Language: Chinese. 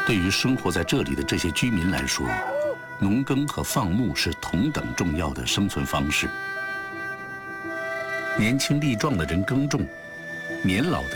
对于生活在这里的这些居民来说，农耕和放牧是同等重要的生存方式。年轻力壮的人耕种，年老的